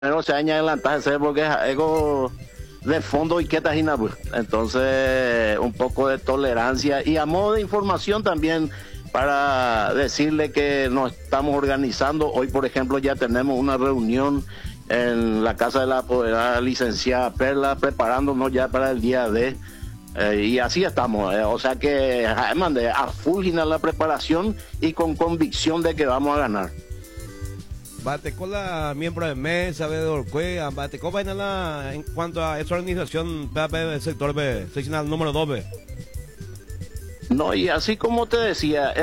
no se adelanta porque es algo de fondo y que tajina, pues. Entonces, un poco de tolerancia y a modo de información también para decirle que nos estamos organizando. Hoy, por ejemplo, ya tenemos una reunión en la casa de la apoderada licenciada Perla, preparándonos ya para el día de... y así estamos, o sea que a full la preparación y con convicción de que vamos a ganar. Batecola, miembro de mesa, de Orcue, Batecola en cuanto a esa organización, del sector B, seccional número 2 B. No, y así como te decía,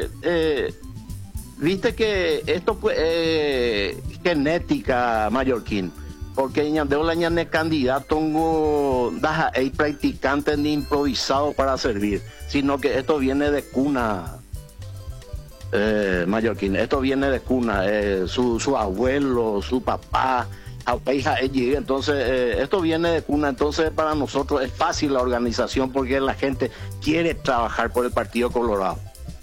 viste que esto fue genética mallorquín, porque ñandeo la ñane candidato hay practicantes ni improvisado para servir, sino que esto viene de cuna. Mallorquín, esto viene de cuna, su abuelo, su papá, entonces esto viene de cuna, entonces para nosotros es fácil la organización porque la gente quiere trabajar por el Partido Colorado.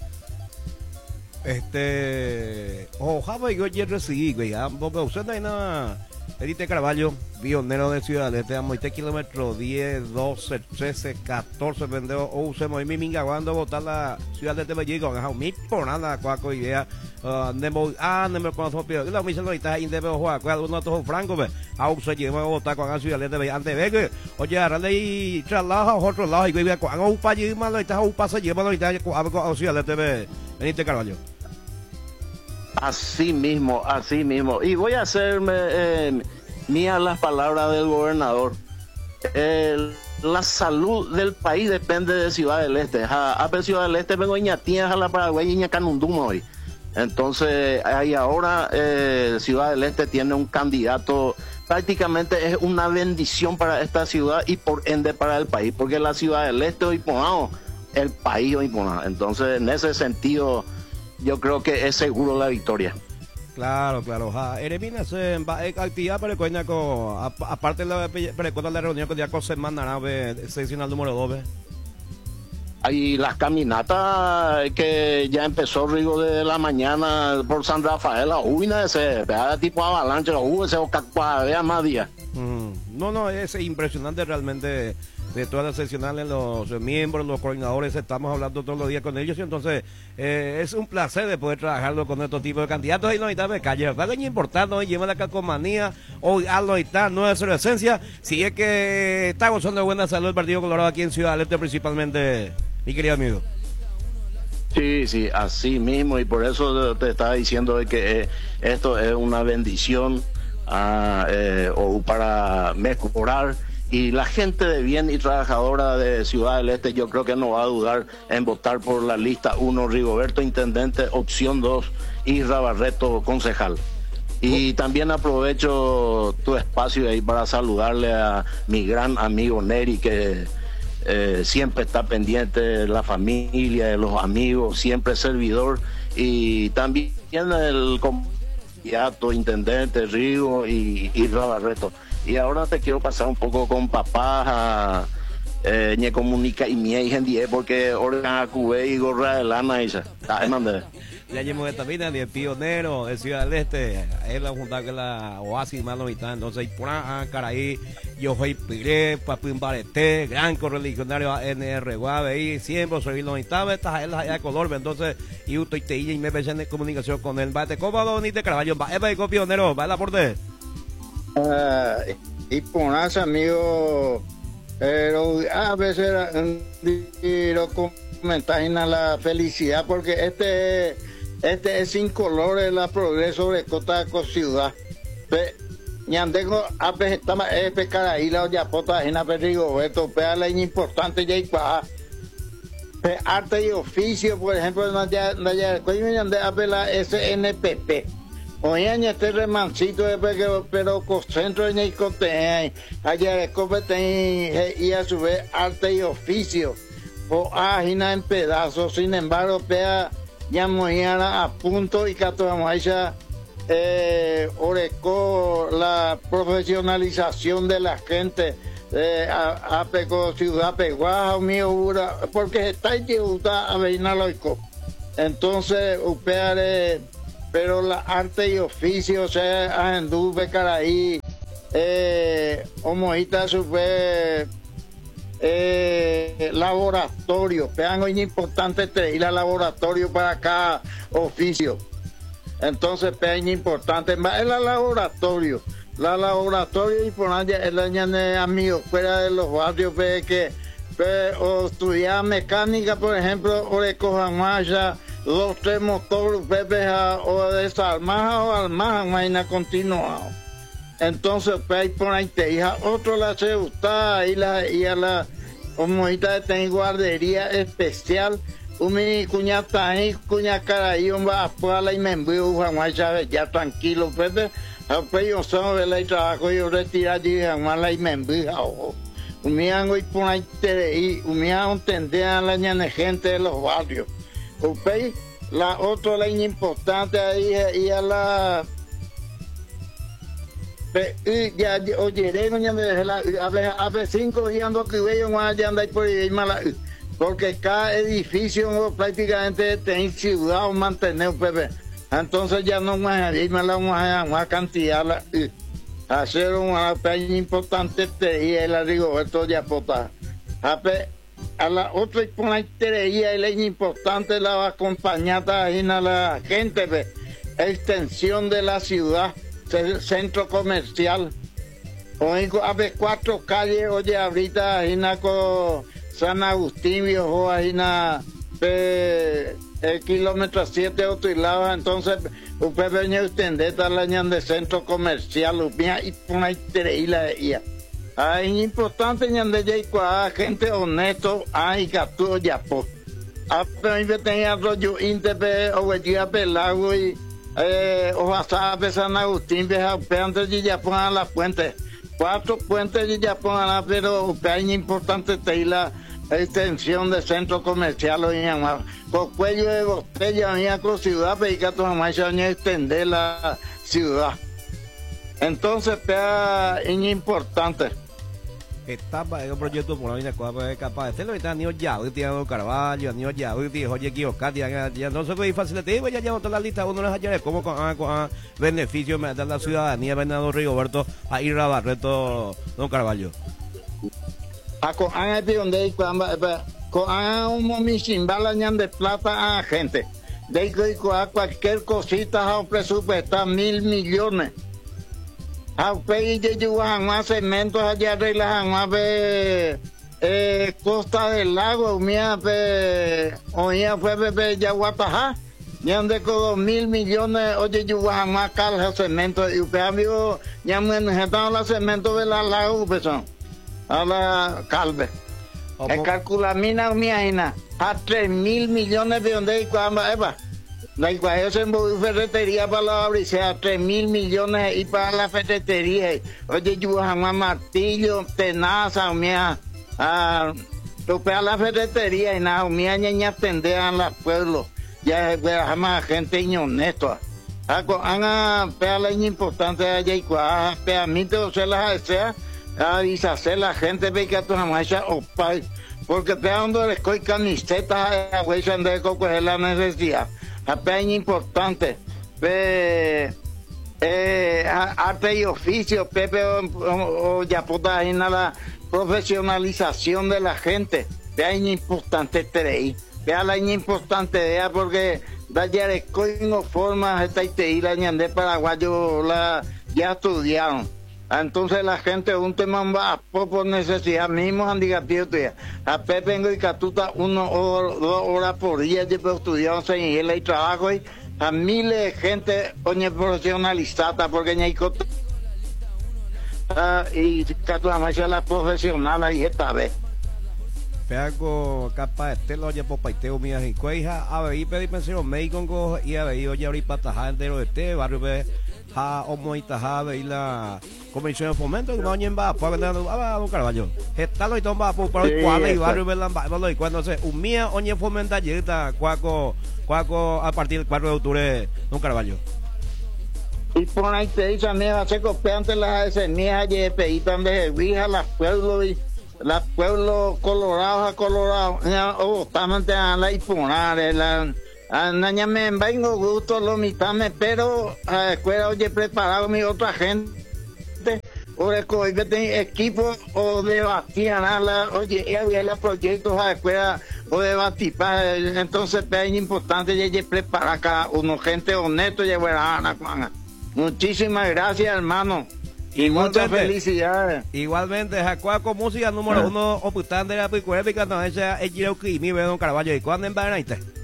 Ojalá yo ya recibí, güey, porque usted no hay nada. Edite Carvalho, pionero de Ciudad Este, a 10 kilómetros, 10, 12, 13, 14, vendeo, o usemos mi minga cuando votar la Ciudad de Belligo, a mi por nada, cuaco idea, nemo conozco, pero la misión ahorita indebeo jugar, cuál uno todo franco, ve, a usted lleva a votar con la Ciudad de Belligo, antes de que, oye, arale y traslada a otro lado, y ve, cuando un país y malo, ahorita un paso, lleva ahorita a Ciudad de Belligo, Edite Carvalho. Así mismo. Y voy a hacerme mías las palabras del gobernador. La salud del país depende de Ciudad del Este. A Ciudad del Este vengo tía a la Paraguay y Canunduma hoy. Entonces, ahí ahora Ciudad del Este tiene un candidato, prácticamente es una bendición para esta ciudad y por ende para el país, porque la Ciudad del Este hoy ponamos, el país hoy ponamos. Entonces, en ese sentido, yo creo que es seguro la victoria. Claro. Eremina se actividad para aparte de la reunión que ya con semana seccional número 2. Hay las caminatas que ya empezó Rigo de la mañana por San Rafael, ese tipo avalancha, ese vea más días. No, es impresionante realmente de todas las seccionales, los miembros, los coordinadores, estamos hablando todos los días con ellos y entonces es un placer de poder trabajarlo con estos tipos de candidatos y no hay de calle, ¿verdad? Es importante, hoy lleva la calcomanía, hoy algo está, no es su esencia, si es que está gozando de buena salud el Partido Colorado aquí en Ciudad del Este principalmente, mi querido amigo. Sí, así mismo, y por eso te estaba diciendo de que esto es una bendición o para mejorar. Y la gente de bien y trabajadora de Ciudad del Este, yo creo que no va a dudar en votar por la lista 1, Rigoberto Intendente, opción 2, Isra Barreto, concejal. Y también aprovecho tu espacio ahí para saludarle a mi gran amigo Neri, que siempre está pendiente de la familia, de los amigos, siempre servidor. Y también el candidato intendente Rigo y Isra Barreto. Y ahora te quiero pasar un poco con papá, ñe comunica y mi gente, porque Organ Acubé y Gorra de Lana, ella. Ya llevamos esta vida de pionero de Ciudad del Este, es la junta que la Oasis más novitada, entonces por Caraí, yo soy Piré, Papín Barete, gran correligionario NR Guave, y siempre soy novitada, esta es la color, entonces, y usted y me ves en comunicación con él, bate cómodo, ni te Carvalho, va el pionero, va el aporte. Y ponas amigo, pero a veces lo comentas en la felicidad porque este es sin colores la progreso de Cota Ciudad. Ñandengo a estama pescar ahí la yapota en Rigo, esto pea la importante ya y arte y oficio, por ejemplo, la SNPP. Oye, este remancito pero concentro en el cote, allá y a su vez arte y oficio, o ágina en pedazos, sin embargo, pea ya mañana a punto y que tomamos ella orecó la profesionalización de la gente, a peco ciudad peguaja, porque está en Yehuda a Beinaloico. Entonces, upeare pero la arte y oficio, o sea, Andú, Becaraí, Omoita, super laboratorio, vean, es importante ir al laboratorio para cada oficio. Entonces, es importante, es el laboratorio. La laboratorio y por allá el año de amigos fuera de los barrios, que o estudiar mecánica, por ejemplo, o de cojan dos, tres motores, o desarmar o armar, vaina continuado. Entonces, por ahí te hija, otro la se gusta, y a la homojita de guardería especial, mi cuñata ahí, cuña caraí, va a poder y me envío, ya tranquilo, pues yo soy el trabajo, yo retiro allí, y me envío. Me hago y por ahí y me hago entender a la gente de los barrios. La otra ley importante ahí y a la ya oye hace 5 días ando que veo más allá anda por ahí mala porque cada edificio prácticamente tiene ciudad o mantener entonces ya no más una cantidad hacer una peña importante y la Rigoberto de Apota a la otra y la importante la acompañada ahí a la gente extensión de la ciudad centro comercial. Hoy hay 4 calles, oye, ahorita ahí con San Agustín, viejo, ahí el kilómetro 7 otro lado, entonces usted venía usted de la de centro comercial, y por ahí la ella. Es importante de gente honesto, hay gato ya po. Pero tenía rollo íntepe o veía pelago y o pasaba San Agustín, antes de ya pongan las puentes. 4 puentes de ya pongan, pero es importante tener la extensión de centro comercial hoy en día. Con cuello de botella, venía con ciudad, pero que tu mamá se venía a extender la ciudad. Entonces, es importante. Estaba en un proyecto por una cosa capaz de hacerlo, está niños ya, hoy tiene Carvalho, niños ya, hoy tiene oye equivocado, ya no se puede fácil, te digo, ya llevo toda la lista, uno les hallaré como con beneficio me da la ciudadanía, Bernardo Rigoberto, a ir a Barreto, don Carvalho. Con donde con un momisimbala de plata a gente, de cualquier cosita a presupuestar 1.000 millones. A usted y yo más cementos allá arreglan más Costa del Lago, mía oía fue ya Guatajá, ya ande con 2.000 millones, oye yo más calja cemento y usted amigo ya me necesitaba la cemento de la lago, pues a la calve. El calculamina mía a 3.000 millones de donde Eva. La igualdad en ferretería para la briseada, 3.000 millones y para la ferretería. Oye, yo jamás martillo, tenaza, mía, topea la ferretería y nada, mía, ña atender a los pueblos. Ya jamás gente inhonesto. Haga, pea la importante allá y cuá, pea mí te lo se las desea, avisarse la gente, ve que a tu jamás echa opay. Porque pea donde les coy camisetas, a güey, se ande de coger la necesidad. Es importante arte y oficio, Pepe o ya puta la profesionalización de la gente. Es importante tener, vea la importante de porque de no formas esta y la ñande paraguayo ya estudiaron. Entonces la gente un tema va por necesidad mismo handicapio a Pepe y Catuta 1 o 2 horas por día de estudiar en y trabajo y a miles de gente profesionalizada porque ni hay y Catuta más la profesional ahí esta vez. Peago capaz de lo ya por paiteo mías y cueja a ver y pedir pensión médico y a ver ya ahorita tajar entero de este barrio a Omoitaja y la Comisión de Fomento que no va para don Carvalho está lo y toma por cuál y barrio y cuando se un mía oñe fomenta llegita cuaco a partir del 4 de octubre don Carvalho y por ahí te dice mía se copiante las semillas de peitan de vija las pueblos y las pueblos colorados a colorados o también la imponar Naña me vengo gusto lo mitame, pero a la escuela oye preparado mi otra gente. Por el que tengo equipo o de bastianala, oye, y había los proyectos a la escuela o de batipar, entonces es importante ya preparar cada uno, gente honesto y buena. Muchísimas gracias, hermano. Y muchas felicidades. Igualmente, Jacuaco, música número 1, oputando de la picuera, picando esa, el giro que mi veo Carvalho, y cuando en Banaite.